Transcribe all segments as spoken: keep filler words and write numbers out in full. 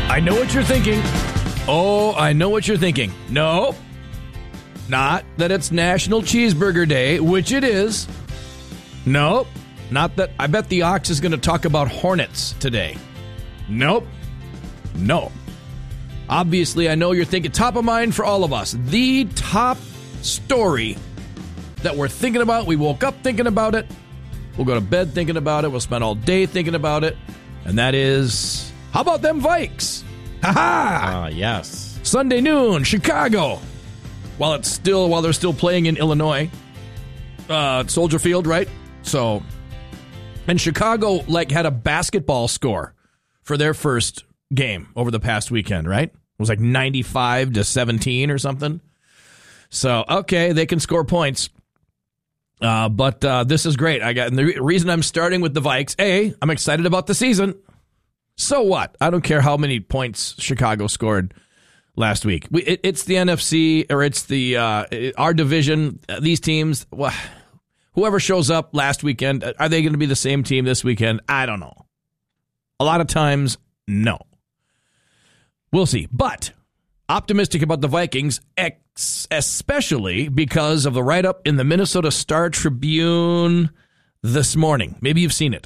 I know what you're thinking. Oh, I know what you're thinking. No, not that it's National Cheeseburger Day, which it is. Nope, not that. I bet the Ox is going to talk about Hornets today. Nope, no. Obviously, I know you're thinking top of mind for all of us. The top story that we're thinking about. We woke up thinking about it. We'll go to bed thinking about it. We'll spend all day thinking about it. And that is, how about them Vikes? Ha-ha! Ah, uh, yes. Sunday noon, Chicago. While it's still, while they're still playing in Illinois, uh, Soldier Field, right? So, and Chicago like had a basketball score for their first game over the past weekend, right? It was like ninety-five to seventeen or something. So, okay, they can score points. Uh, but uh, this is great. I got and the re- reason I'm starting with the Vikes. A, I'm excited about the season. So what? I don't care how many points Chicago scored last week. We, it, it's the N F C or it's the uh, it, our division. These teams, well, whoever shows up last weekend, are they going to be the same team this weekend? I don't know. A lot of times, no. We'll see. But optimistic about the Vikings, ex- especially because of the write-up in the Minnesota Star Tribune this morning. Maybe you've seen it.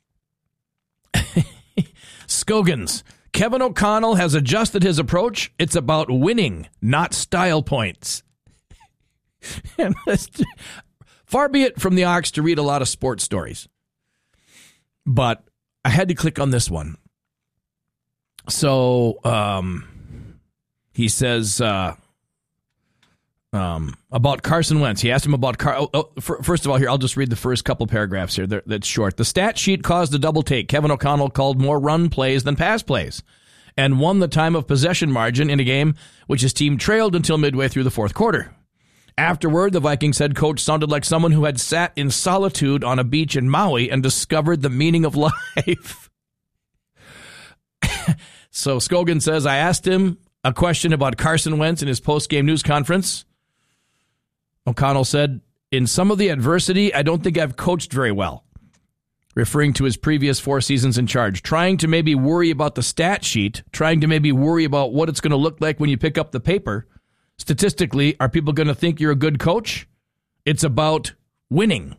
Skogans. Kevin O'Connell has adjusted his approach. It's about winning, not style points. Far be it from the Ox to read a lot of sports stories. But I had to click on this one. So um, he says uh, um, about Carson Wentz. He asked him about Car. Oh, oh, for, first of all, here I'll just read the first couple paragraphs here. They're, that's short. The stat sheet caused a double take. Kevin O'Connell called more run plays than pass plays, and won the time of possession margin in a game which his team trailed until midway through the fourth quarter. Afterward, the Vikings head coach sounded like someone who had sat in solitude on a beach in Maui and discovered the meaning of life. So Scogan says, I asked him a question about Carson Wentz in his post-game news conference. O'Connell said, in some of the adversity, I don't think I've coached very well, referring to his previous four seasons in charge, trying to maybe worry about the stat sheet, trying to maybe worry about what it's going to look like when you pick up the paper. Statistically, are people going to think you're a good coach? It's about winning.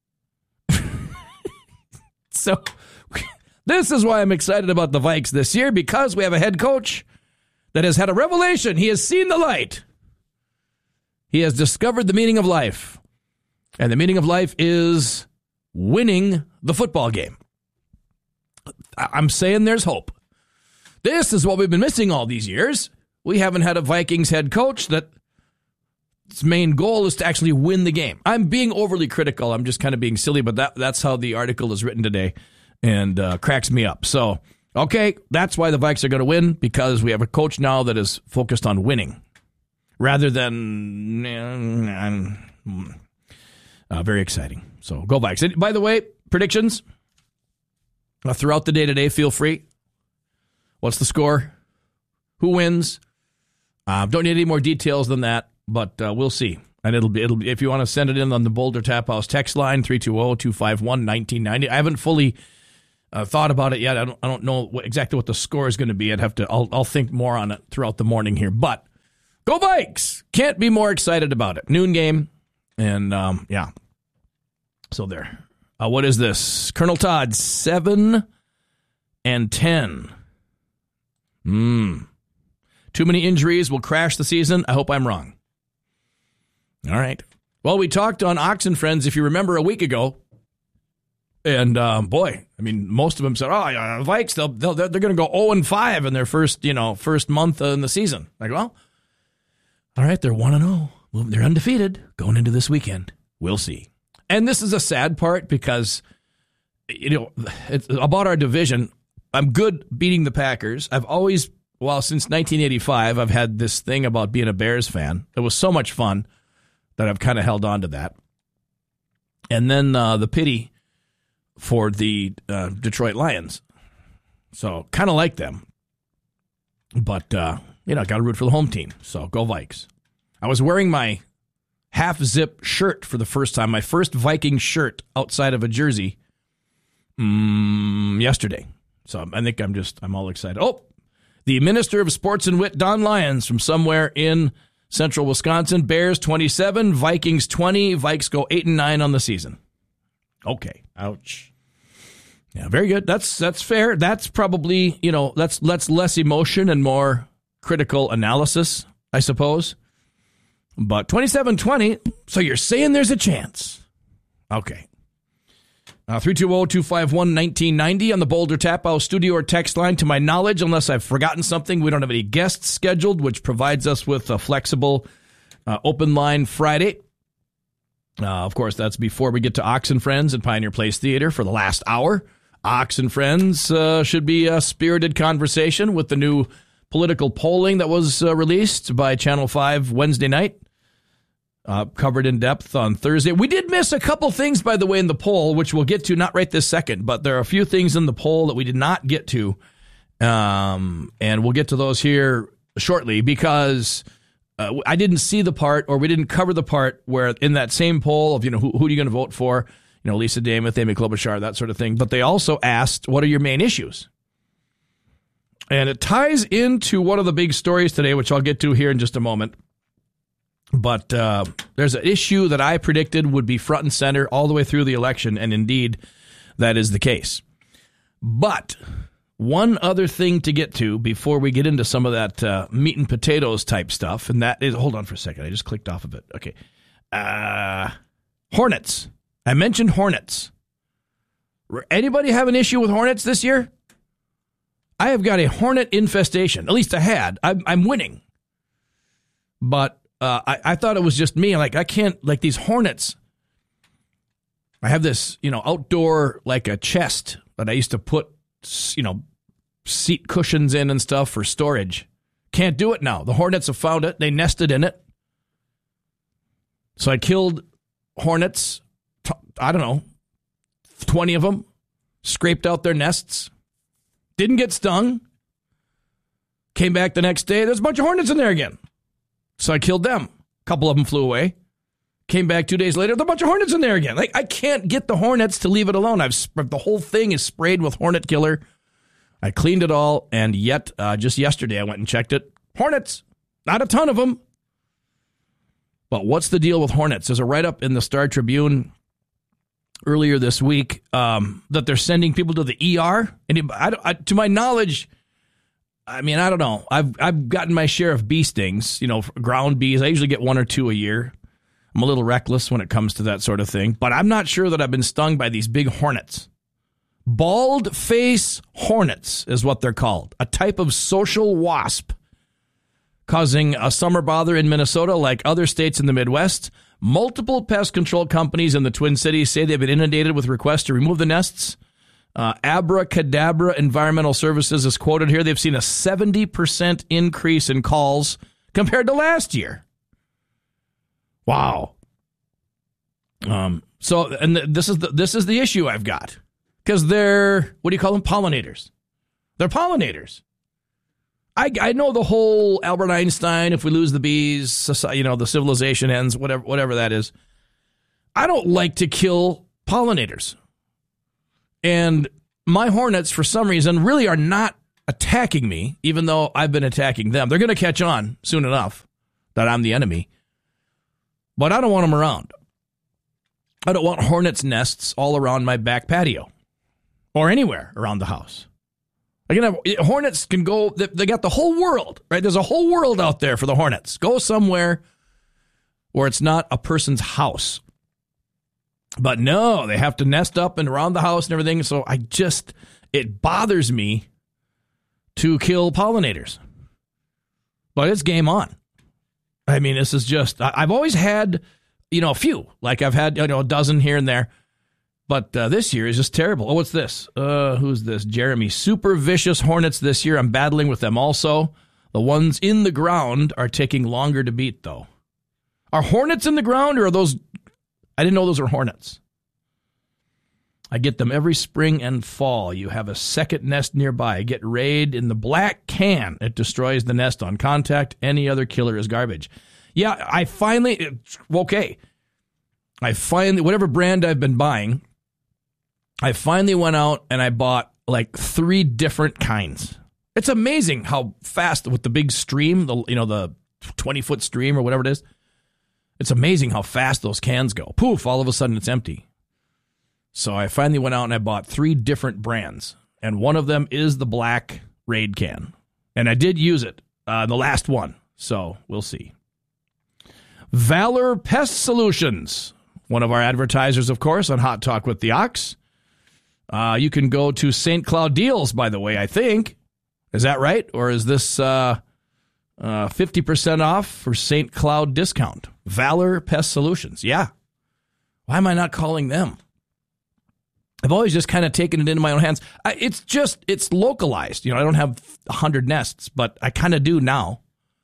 So this is why I'm excited about the Vikes this year, because we have a head coach that has had a revelation. He has seen the light. He has discovered the meaning of life. And the meaning of life is winning the football game. I'm saying there's hope. This is what we've been missing all these years. We haven't had a Vikings head coach that its main goal is to actually win the game. I'm being overly critical. I'm just kind of being silly, but that, that's how the article is written today, and uh, cracks me up. So, okay, that's why the Vikes are going to win, because we have a coach now that is focused on winning rather than uh, very exciting. So go Vikes. And by the way, predictions uh, throughout the day today, feel free. What's the score? Who wins? Uh, don't need any more details than that, but uh, we'll see. And it'll be, it'll be, if you want to send it in on the Boulder Tap House text line, three two zero, two five one, one nine nine zero. I haven't fully uh, thought about it yet. I don't I don't know what, exactly what the score is going to be. I'd have to, I'll, I'll think more on it throughout the morning here. But go Vikes! Can't be more excited about it. Noon game. And um, yeah. So there. Uh, what is this? Colonel Todd, seven and ten. Hmm. Too many injuries will crash the season. I hope I'm wrong. All right. Well, we talked on Ox and Friends, if you remember, a week ago. And, um, boy, I mean, most of them said, oh, yeah, Vikes, they'll, they'll, they're going to go oh and five in their first, you know, first month in the season. Like, well, all right, they're one and oh. Well, they're undefeated going into this weekend. We'll see. And this is a sad part because, you know, it's about our division. I'm good beating the Packers. I've always... Well, since nineteen eighty-five, I've had this thing about being a Bears fan. It was so much fun that I've kind of held on to that. And then uh, the pity for the uh, Detroit Lions. So kind of like them. But, uh, you know, got to root for the home team. So go Vikes. I was wearing my half-zip shirt for the first time, my first Viking shirt outside of a jersey um, yesterday. So I think I'm just, I'm all excited. Oh! The Minister of Sports and Wit, Don Lyons, from somewhere in central Wisconsin. Bears twenty-seven, Vikings twenty. Vikes go eight and nine on the season. Okay. Ouch. Yeah, very good. That's that's fair. That's probably, you know, that's that's less emotion and more critical analysis, I suppose. But twenty-seven twenty, so you're saying there's a chance. Okay. Uh, three two zero, two five one, one nine nine zero on the Boulder Tap House studio or text line. To my knowledge, unless I've forgotten something, we don't have any guests scheduled, which provides us with a flexible uh, open line Friday. Uh, of course, that's before we get to Ox and Friends at Pioneer Place Theater for the last hour. Ox and Friends uh, should be a spirited conversation with the new political polling that was uh, released by Channel five Wednesday night. Uh, covered in depth on Thursday. We did miss a couple things, by the way, in the poll, which we'll get to not right this second, but there are a few things in the poll that we did not get to. Um, and we'll get to those here shortly because uh, I didn't see the part, or we didn't cover the part where in that same poll of, you know, who, who are you going to vote for? You know, Lisa Dameth, Amy Klobuchar, that sort of thing. But they also asked, what are your main issues? And it ties into one of the big stories today, which I'll get to here in just a moment. But uh, there's an issue that I predicted would be front and center all the way through the election, and indeed, that is the case. But one other thing to get to before we get into some of that uh, meat and potatoes type stuff, and that is, hold on for a second, I just clicked off of it. Okay. Uh, Hornets. I mentioned Hornets. Anybody have an issue with Hornets this year? I have got a Hornet infestation. At least I had. I'm, I'm winning. But Uh, I, I thought it was just me. Like, I can't, like these Hornets. I have this, you know, outdoor, like a chest that I used to put, you know, seat cushions in and stuff for storage. Can't do it now. The Hornets have found it. They nested in it. So I killed Hornets, I don't know, twenty of them, scraped out their nests, didn't get stung. Came back the next day. There's a bunch of Hornets in there again. So I killed them. A couple of them flew away. Came back two days later. There's a bunch of Hornets in there again. Like, I can't get the Hornets to leave it alone. I've the whole thing is sprayed with Hornet killer. I cleaned it all, and yet uh, just yesterday I went and checked it. Hornets, not a ton of them. But what's the deal with Hornets? There's a write-up in the Star Tribune earlier this week um, that they're sending people to the E R. And I, I, to my knowledge, I mean, I don't know. I've I've gotten my share of bee stings, you know, ground bees. I usually get one or two a year. I'm a little reckless when it comes to that sort of thing. But I'm not sure that I've been stung by these big hornets. Bald face hornets is what they're called. A type of social wasp causing a summer bother in Minnesota like other states in the Midwest. Multiple pest control companies in the Twin Cities say they've been inundated with requests to remove the nests. Uh, Abracadabra Environmental Services is quoted here. They've seen a seventy percent increase in calls compared to last year. Wow. Um. So, and th- this is the this is the issue I've got, because they're, what do you call them? Pollinators. They're pollinators. I I know the whole Albert Einstein. If we lose the bees, society, you know, the civilization ends. Whatever whatever that is. I don't like to kill pollinators. And my hornets, for some reason, really are not attacking me, even though I've been attacking them. They're going to catch on soon enough that I'm the enemy. But I don't want them around. I don't want hornets' nests all around my back patio or anywhere around the house. I can have, hornets can go, they, they got the whole world, right? There's a whole world out there for the hornets. Go somewhere where it's not a person's house. But no, they have to nest up and around the house and everything. So I just, it bothers me to kill pollinators. But it's game on. I mean, this is just, I've always had, you know, a few. Like I've had, you know, a dozen here and there. But uh, this year is just terrible. Oh, what's this? Uh, who's this? Jeremy. Super vicious hornets this year. I'm battling with them also. The ones in the ground are taking longer to beat, though. Are hornets in the ground, or are those... I didn't know those were hornets. I get them every spring and fall. You have a second nest nearby. Get raid in the black can. It destroys the nest on contact. Any other killer is garbage. Yeah, I finally... Okay. I finally... Whatever brand I've been buying, I finally went out and I bought like three different kinds It's amazing how fast with the big stream, the you know the twenty-foot stream or whatever it is, it's amazing how fast those cans go. Poof, all of a sudden it's empty. So I finally went out and I bought three different brands, and one of them is the black Raid can. And I did use it, uh, the last one, so we'll see. Valor Pest Solutions, one of our advertisers, of course, on Hot Talk with the Ox. Uh, you can go to Saint Cloud Deals, by the way, I think. Is that right? Or is this uh, uh, fifty percent off for Saint Cloud discount? Valor Pest Solutions. Yeah. Why am I not calling them? I've always just kind of taken it into my own hands. I, it's just, it's localized. You know, I don't have one hundred nests, but I kind of do now.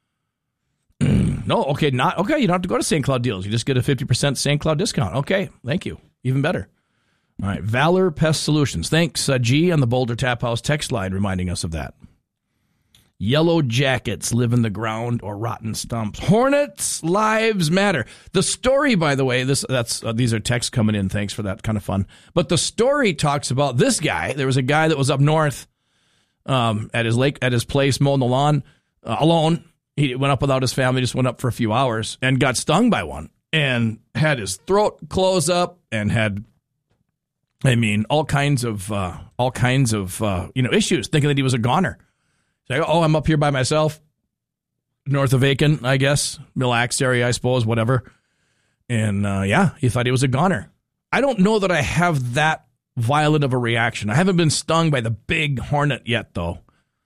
No, okay, not, okay, you don't have to go to Saint Cloud Deals. You just get a fifty percent Saint Cloud discount. Okay, thank you. Even better. All right, Valor Pest Solutions. Thanks, uh, G, on the Boulder Tap House text line reminding us of that. Yellow jackets live in the ground or rotten stumps. Hornets' lives matter. The story, by the way, this that's uh, these are texts coming in. Thanks for that, kind of fun. But the story talks about this guy. There was a guy that was up north um, at his lake, at his place, mowing the lawn uh, alone. He went up without his family, just went up for a few hours and got stung by one and had his throat close up and had, I mean, all kinds of uh, all kinds of uh, you know issues, thinking that he was a goner. So, oh, I'm up here by myself, north of Aiken, I guess, Mille Lacs area, I suppose, whatever. And, uh, yeah, he thought he was a goner. I don't know that I have that violent of a reaction. I haven't been stung by the big hornet yet, though.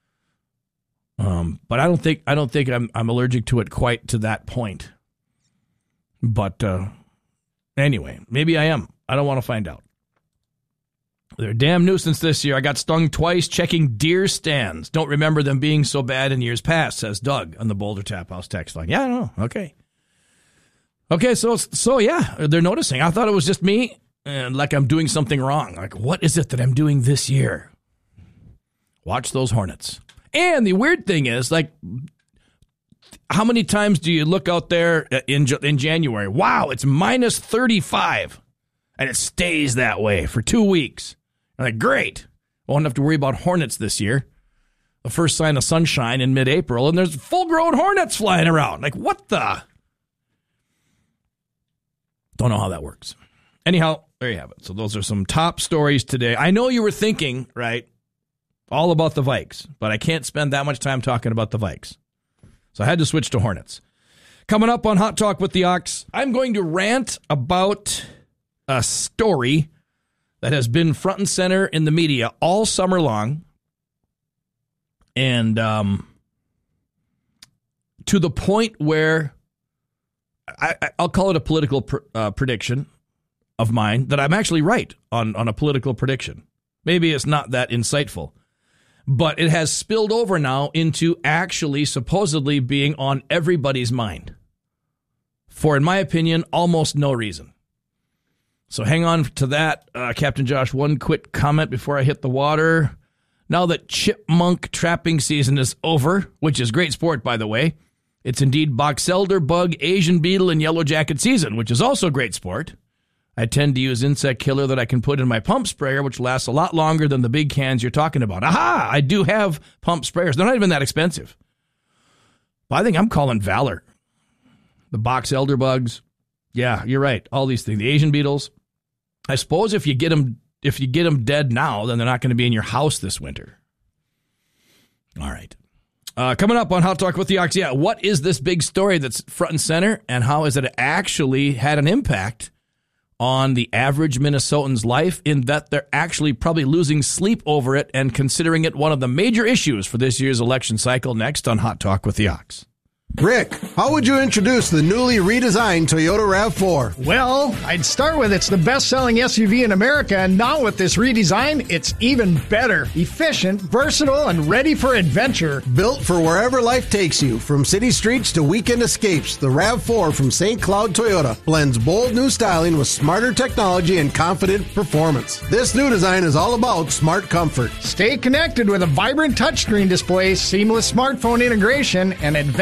Um, but I don't think I don't think I'm I'm allergic to it quite to that point. But uh, anyway, maybe I am. I don't want to find out. They're a damn nuisance this year. I got stung twice checking deer stands. Don't remember them being so bad in years past, says Doug on the Boulder Tap House text line. Yeah, I know. Okay. Okay, so, so yeah, they're noticing. I thought it was just me, and like I'm doing something wrong. Like, what is it that I'm doing this year? Watch those hornets. And the weird thing is, like, how many times do you look out there in in January? Wow, it's minus thirty-five, and it stays that way for two weeks. I'm like, great. Won't have to worry about hornets this year. The first sign of sunshine in mid-April, and there's full-grown hornets flying around. Like, what the? Don't know how that works. Anyhow, there you have it. So those are some top stories today. I know you were thinking, right, all about the Vikes, but I can't spend that much time talking about the Vikes. So I had to switch to Hornets. Coming up on Hot Talk with the Ox, I'm going to rant about a story that has been front and center in the media all summer long, and um, to the point where I, I'll call it a political pr- uh, prediction of mine, that I'm actually right on, on a political prediction. Maybe it's not that insightful, but it has spilled over now into actually supposedly being on everybody's mind for, in my opinion, almost no reason. So hang on to that, uh, Captain Josh. One quick comment before I hit the water. Now that chipmunk trapping season is over, which is great sport, by the way, it's indeed box elder, bug, Asian beetle, and yellow jacket season, which is also great sport. I tend to use insect killer that I can put in my pump sprayer, which lasts a lot longer than the big cans you're talking about. Aha! I do have pump sprayers. They're not even that expensive. But I think I'm calling Valor. The box elder bugs. Yeah, you're right. All these things. The Asian beetles. I suppose if you get them, if you get them dead now, then they're not going to be in your house this winter. All right. Uh, coming up on Hot Talk with the Ox. Yeah, what is this big story that's front and center, and how has it actually had an impact on the average Minnesotan's life, in that they're actually probably losing sleep over it and considering it one of the major issues for this year's election cycle? Next on Hot Talk with the Ox. Rick, how would you introduce the newly redesigned Toyota RAV four? Well, I'd start with it's the best-selling S U V in America, and now with this redesign, it's even better. Efficient, versatile, and ready for adventure. Built for wherever life takes you, from city streets to weekend escapes, the RAV four from Saint Cloud Toyota blends bold new styling with smarter technology and confident performance. This new design is all about smart comfort. Stay connected with a vibrant touchscreen display, seamless smartphone integration, and advanced voice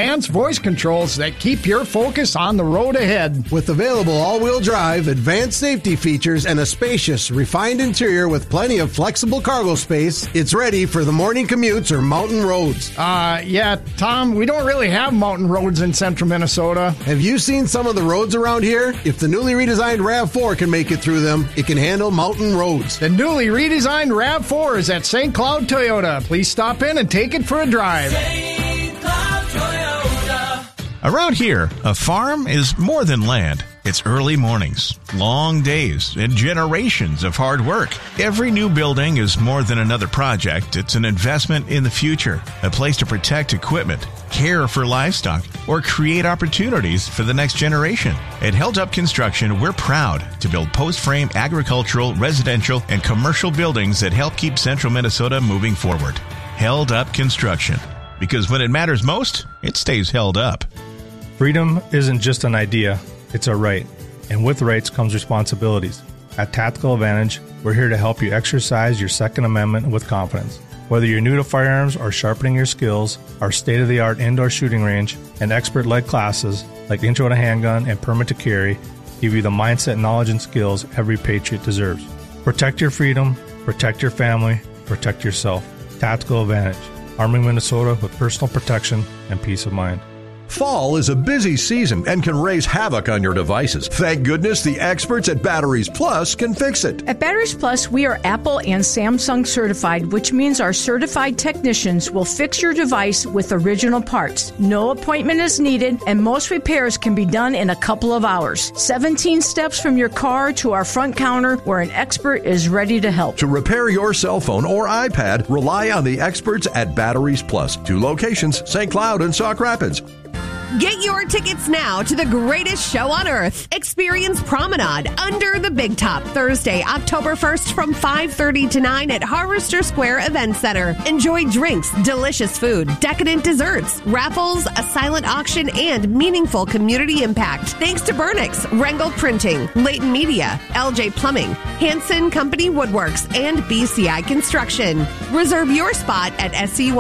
voice controls that keep your focus on the road ahead. With available all-wheel drive, advanced safety features, and a spacious, refined interior with plenty of flexible cargo space, it's ready for the morning commutes or mountain roads. Uh, yeah, Tom, we don't really have mountain roads in central Minnesota. Have you seen some of the roads around here? If the newly redesigned RAV four can make it through them, it can handle mountain roads. The newly redesigned RAV four is at Saint Cloud Toyota. Please stop in and take it for a drive. Saint Cloud Toyota. Around here, a farm is more than land. It's early mornings, long days, and generations of hard work. Every new building is more than another project. It's an investment in the future, a place to protect equipment, care for livestock, or create opportunities for the next generation. At Held Up Construction, we're proud to build post-frame agricultural, residential, and commercial buildings that help keep central Minnesota moving forward. Held Up Construction. Because when it matters most, it stays held up. Freedom isn't just an idea. It's a right, and with rights comes responsibilities. At Tactical Advantage, we're here to help you exercise your Second Amendment with confidence. Whether you're new to firearms or sharpening your skills, our state-of-the-art indoor shooting range and expert-led classes like Intro to Handgun and Permit to Carry give you the mindset, knowledge, and skills every patriot deserves. Protect your freedom, protect your family, protect yourself. Tactical Advantage, arming Minnesota with personal protection and peace of mind. Fall is a busy season and can raise havoc on your devices. Thank goodness the experts at Batteries Plus can fix it. At Batteries Plus, we are Apple and Samsung certified, which means our certified technicians will fix your device with original parts. No appointment is needed, and most repairs can be done in a couple of hours. seventeen steps from your car to our front counter where an expert is ready to help. To repair your cell phone or iPad, rely on the experts at Batteries Plus. Two locations, Saint Cloud and Sauk Rapids. Get your tickets now to the greatest show on earth. Experience Promenade Under the Big Top Thursday, October first from five thirty to nine at Harvester Square Event Center. Enjoy drinks, delicious food, decadent desserts, raffles, a silent auction, and meaningful community impact. Thanks to Burnix, Rengel Printing, Leighton Media, L J Plumbing, Hanson Company Woodworks, and B C I Construction. Reserve your spot at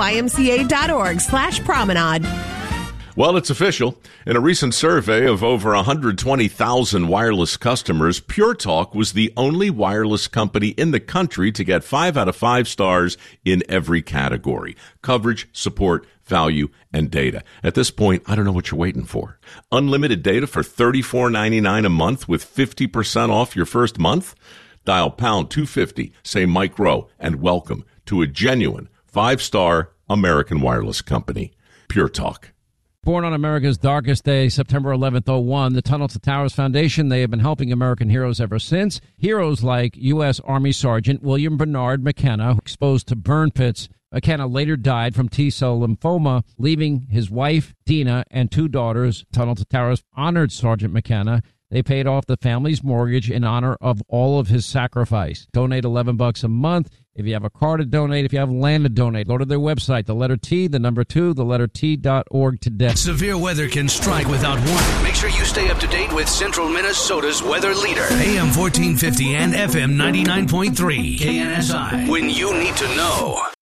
scymca.org slash promenade. Well, it's official. In a recent survey of over one hundred twenty thousand wireless customers, Pure Talk was the only wireless company in the country to get five out of five stars in every category: coverage, support, value, and data. At this point, I don't know what you're waiting for. Unlimited data for thirty-four ninety-nine a month with fifty percent off your first month? Dial pound two fifty, say Mike Rowe, and welcome to a genuine five-star American wireless company. Pure Talk. Born on America's darkest day, September eleventh, oh one, the Tunnel to Towers Foundation, they have been helping American heroes ever since. Heroes like U S. Army Sergeant William Bernard McKenna, exposed to burn pits. McKenna later died from T-cell lymphoma, leaving his wife, Dina, and two daughters. Tunnel to Towers honored Sergeant McKenna. They paid off the family's mortgage in honor of all of his sacrifice. Donate eleven bucks a month. If you have a car to donate, if you have land to donate, go to their website, the letter T, the number two, the letter T dot org today. Severe weather can strike without warning. Make sure you stay up to date with Central Minnesota's weather leader. A M fourteen fifty and F M ninety-nine point three. K N S I. When you need to know.